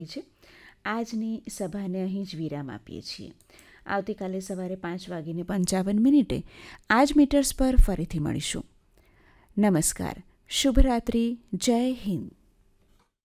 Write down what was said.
છે. આજની સભાને અહીં જ વિરામ આપીએ છીએ. આવતીકાલે સવારે 5:55 આ જ મીટર્સ પર ફરીથી મળીશું. નમસ્કાર, શુભરાત્રિ, જય હિન્દ.